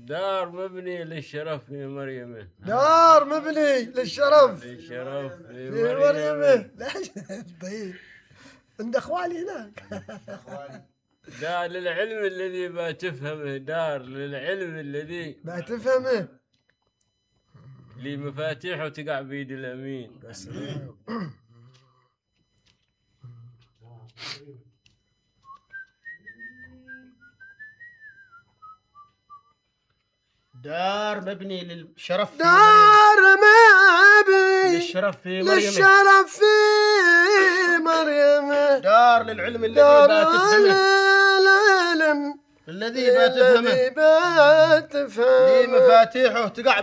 دار مبني للشرف في مريم. دار مبني للشرف للشرف في في مريم. طيب عند اخوالي هناك. دار للعلم الذي ما تفهمه، دار للعلم الذي ما تفهمه، لي مفاتيحه تقع بيد الأمين. دار مبني للشرف في دار مبني للشرف في مريم. للشرف في مريم. دار للعلم الذي دار ما تفهمه، العلم الذي ما تفهمه، الذي ما تفهمه، لي مفاتيحه تقع